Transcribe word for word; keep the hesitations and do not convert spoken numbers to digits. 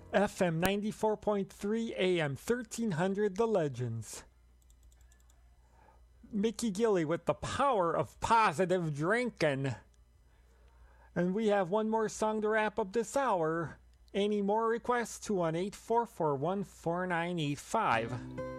F M ninety-four point three, A M thirteen hundred, The Legends. Mickey Gilly with the power of positive drinking. And we have one more song to wrap up this hour. Any more requests? two one eight, four four one, four nine eight five.